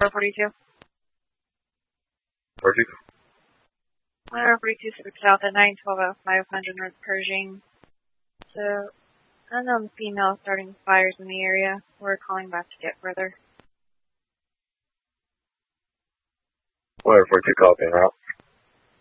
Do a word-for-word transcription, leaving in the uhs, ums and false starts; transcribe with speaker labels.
Speaker 1: four forty-two.
Speaker 2: Where'd you go?
Speaker 1: four forty-two, Civic South at nine twelve oh five hundred North Pershing. So, unknown female starting fires in the area. We're calling back to get further.
Speaker 2: Where forty-two copy, route?